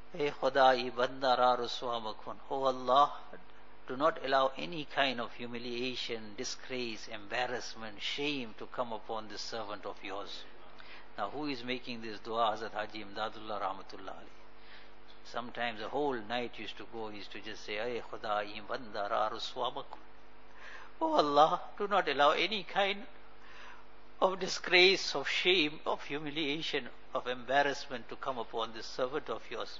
Hey Khudai bandara ruswa makun. Oh Allah, do not allow any kind of humiliation, disgrace, embarrassment, shame to come upon this servant of yours. Now who is making this dua? Hazrat Haji Imdadullah Rahmatullah Ali. Sometimes a whole night used to go, he used to just say, Ay Khudai bandara ruswa makun. Oh Allah, do not allow any kind of disgrace, of shame, of humiliation, of embarrassment to come upon this servant of yours.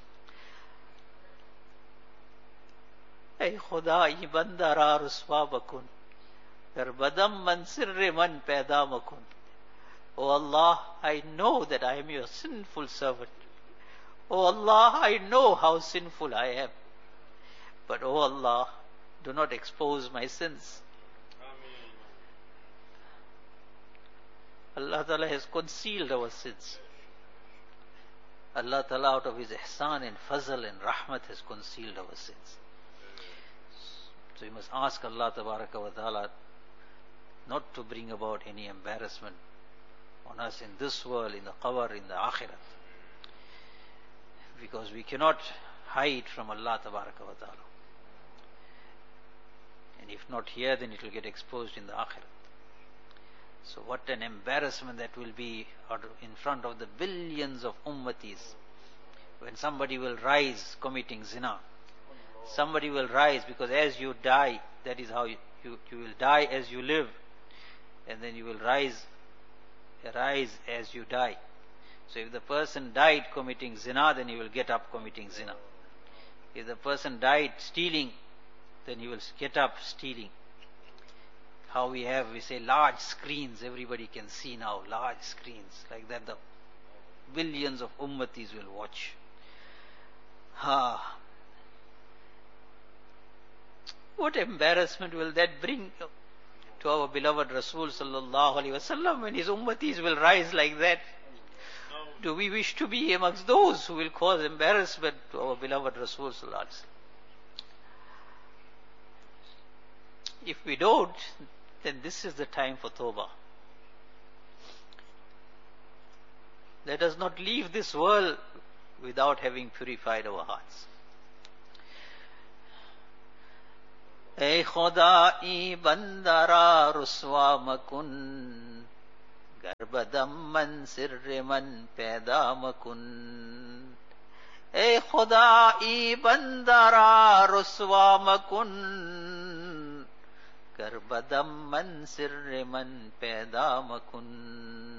Ay Khudai bandara ruswa makun. Garbadam man sirre man paida makun. Oh Allah, I know that I am your sinful servant. Oh Allah, I know how sinful I am. But oh Allah, do not expose my sins. Allah Ta'ala has concealed our sins. Allah Ta'ala out of His ihsan and fazl and rahmat has concealed our sins. So we must ask Allah Ta'ala not to bring about any embarrassment on us in this world, in the qabr, in the akhirat. Because we cannot hide from Allah Ta'ala. And if not here, then it will get exposed in the akhirat. So what an embarrassment that will be in front of the billions of ummatis when somebody will rise committing zina. Somebody will rise, because as you die, that is how you will die as you live, and then you will rise as you die. So if the person died committing zina, then he will get up committing zina. If the person died stealing, then he will get up stealing. How we say large screens, everybody can see now, large screens, like that the billions of ummatis will watch. What embarrassment will that bring to our beloved Rasul sallallahu alaihi wasallam when his ummatis will rise like that? Do we wish to be amongst those who will cause embarrassment to our beloved Rasul sallallahu alaihi wasallam? If we don't, then this is the time for tawbah. Let us not leave this world without having purified our hearts. Ay Khudai bandara ruswa makun, garbadam man sirre man paida makun. Ay Khudai bandara ruswa makun, garbadam man sirre man paida makun.